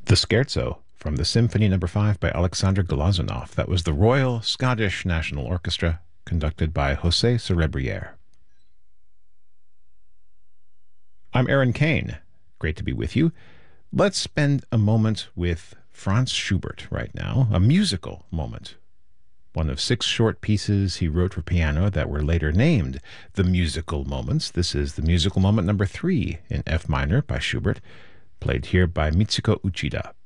The Scherzo from the Symphony No. 5 by Alexander Glazunov. That was the Royal Scottish National Orchestra, conducted by José Cerebriere. I'm Aaron Kane. Great to be with you. Let's spend a moment with Franz Schubert right now, a musical moment. One of 6 short pieces he wrote for piano that were later named the musical moments. This is the musical moment number 3 in F minor by Schubert, played here by Mitsuko Uchida.